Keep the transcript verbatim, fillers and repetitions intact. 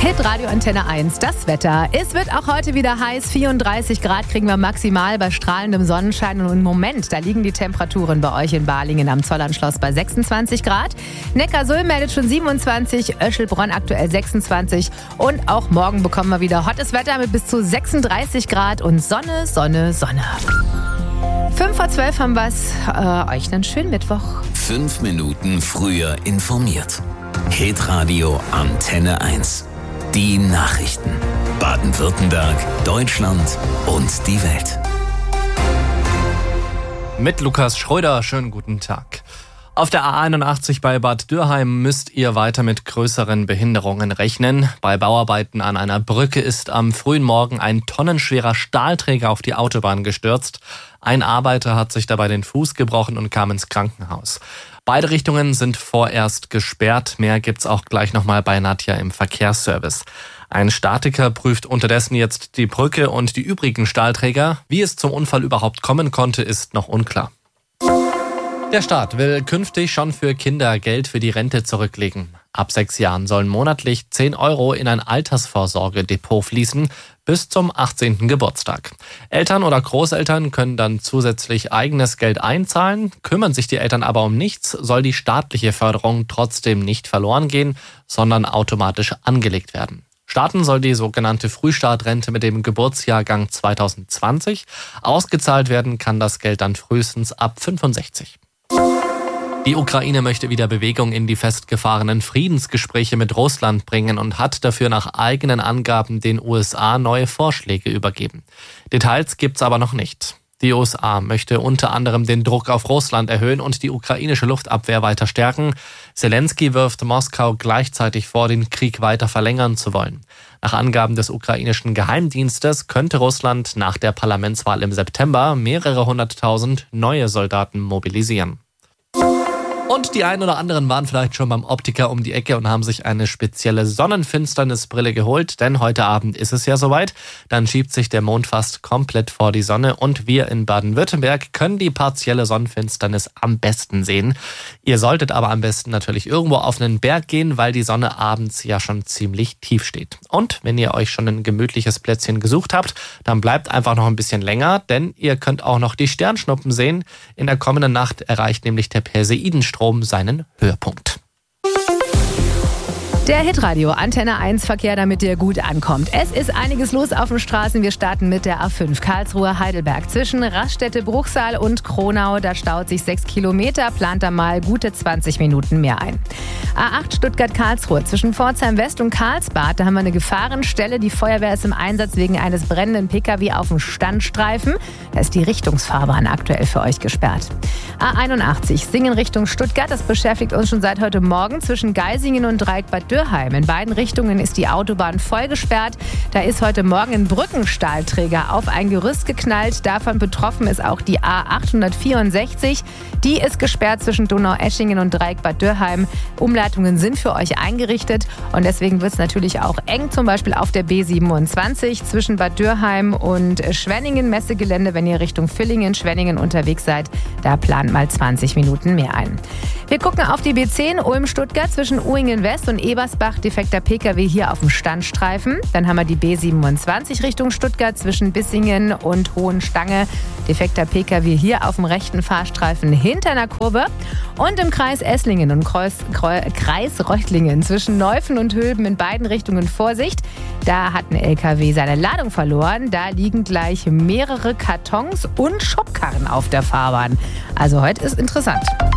Hitradio Antenne eins, das Wetter. Es wird auch heute wieder heiß. vierunddreißig Grad kriegen wir maximal bei strahlendem Sonnenschein. Und im Moment, da liegen die Temperaturen bei euch in Balingen am Zollernschloss bei sechsundzwanzig Grad. Neckarsulm meldet schon siebenundzwanzig, Öschelbronn aktuell sechsundzwanzig. Und auch morgen bekommen wir wieder hottes Wetter mit bis zu sechsunddreißig Grad und Sonne, Sonne, Sonne. Fünf vor zwölf haben wir es. Äh, euch einen schönen Mittwoch. Fünf Minuten früher informiert. Hitradio Antenne eins. Die Nachrichten. Baden-Württemberg, Deutschland und die Welt. Mit Lukas Schröder, schönen guten Tag. Auf der A einundachtzig bei Bad Dürheim müsst ihr weiter mit größeren Behinderungen rechnen. Bei Bauarbeiten an einer Brücke ist am frühen Morgen ein tonnenschwerer Stahlträger auf die Autobahn gestürzt. Ein Arbeiter hat sich dabei den Fuß gebrochen und kam ins Krankenhaus. Beide Richtungen sind vorerst gesperrt. Mehr gibt's auch gleich nochmal bei Nadja im Verkehrsservice. Ein Statiker prüft unterdessen jetzt die Brücke und die übrigen Stahlträger. Wie es zum Unfall überhaupt kommen konnte, ist noch unklar. Der Staat will künftig schon für Kinder Geld für die Rente zurücklegen. Ab sechs Jahren sollen monatlich zehn Euro in ein Altersvorsorgedepot fließen, bis zum achtzehnten Geburtstag. Eltern oder Großeltern können dann zusätzlich eigenes Geld einzahlen. Kümmern sich die Eltern aber um nichts, soll die staatliche Förderung trotzdem nicht verloren gehen, sondern automatisch angelegt werden. Starten soll die sogenannte Frühstartrente mit dem Geburtsjahrgang zweitausendzwanzig. Ausgezahlt werden kann das Geld dann frühestens ab fünfundsechzig. Die Ukraine möchte wieder Bewegung in die festgefahrenen Friedensgespräche mit Russland bringen und hat dafür nach eigenen Angaben den U S A neue Vorschläge übergeben. Details gibt's aber noch nicht. Die U S A möchte unter anderem den Druck auf Russland erhöhen und die ukrainische Luftabwehr weiter stärken. Zelensky wirft Moskau gleichzeitig vor, den Krieg weiter verlängern zu wollen. Nach Angaben des ukrainischen Geheimdienstes könnte Russland nach der Parlamentswahl im September mehrere hunderttausend neue Soldaten mobilisieren. Und die einen oder anderen waren vielleicht schon beim Optiker um die Ecke und haben sich eine spezielle Sonnenfinsternisbrille geholt, denn heute Abend ist es ja soweit. Dann schiebt sich der Mond fast komplett vor die Sonne und wir in Baden-Württemberg können die partielle Sonnenfinsternis am besten sehen. Ihr solltet aber am besten natürlich irgendwo auf einen Berg gehen, weil die Sonne abends ja schon ziemlich tief steht. Und wenn ihr euch schon ein gemütliches Plätzchen gesucht habt, dann bleibt einfach noch ein bisschen länger, denn ihr könnt auch noch die Sternschnuppen sehen. In der kommenden Nacht erreicht nämlich der Perseidenstrom seinen Höhepunkt. Der Hitradio Antenne eins Verkehr, damit ihr gut ankommt. Es ist einiges los auf den Straßen. Wir starten mit der A fünf Karlsruhe-Heidelberg. Zwischen Raststätte, Bruchsal und Kronau, da staut sich sechs Kilometer, plant da mal gute zwanzig Minuten mehr ein. A acht Stuttgart-Karlsruhe. Zwischen Pforzheim West und Karlsbad, da haben wir eine Gefahrenstelle. Die Feuerwehr ist im Einsatz wegen eines brennenden Pkw auf dem Standstreifen. Da ist die Richtungsfahrbahn aktuell für euch gesperrt. A einundachtzig Singen Richtung Stuttgart. Das beschäftigt uns schon seit heute Morgen zwischen Geisingen und Dreieckbad Dürheim. In beiden Richtungen ist die Autobahn voll gesperrt. Da ist heute Morgen ein Brückenstahlträger auf ein Gerüst geknallt. Davon betroffen ist auch die A achthundertvierundsechzig. Die ist gesperrt zwischen Donaueschingen und Dreieckbad Dürheim. Umleitungen sind für euch eingerichtet und deswegen wird es natürlich auch eng, zum Beispiel auf der B siebenundzwanzig zwischen Bad Dürheim und Schwenningen Messegelände, wenn ihr Richtung Villingen, Schwenningen unterwegs seid. Da plant mal zwanzig Minuten mehr ein. Wir gucken auf die B zehn Ulm-Stuttgart zwischen Uingen West und Ebersbach. Defekter Pkw hier auf dem Standstreifen. Dann haben wir die B siebenundzwanzig Richtung Stuttgart zwischen Bissingen und Hohenstange. Defekter Pkw hier auf dem rechten Fahrstreifen hinter einer Kurve. Und im Kreis Esslingen und Kreuz, Kreuz, Kreis Reutlingen zwischen Neufen und Hülben in beiden Richtungen Vorsicht. Da hat ein L K W seine Ladung verloren. Da liegen gleich mehrere Kartons und Schubkarren auf der Fahrbahn. Also heute ist interessant.